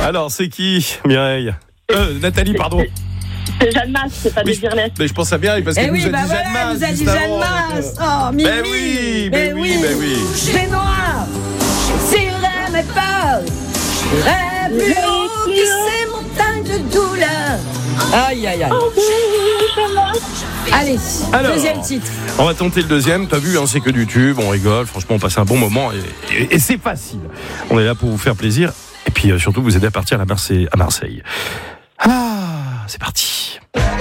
Alors, c'est qui, Mireille? Nathalie, pardon. C'est Jeanne Masse, c'est pas Désirless. Mais je pense à bien, parce qu'elle nous a dit Jeanne Masse. Elle nous a dit Jeanne Masse. Oh, Mimi. Mais oui. C'est noir. S'il n'aimait pas, j'irais plus haut que ces montagnes de douleur. Aïe. Allez, Alors, deuxième titre. On va tenter le deuxième. T'as vu, c'est que du tube, on rigole. Franchement, on passe un bon moment et c'est facile. On est là pour vous faire plaisir et puis surtout vous aider à partir à Marseille. Ah, c'est parti.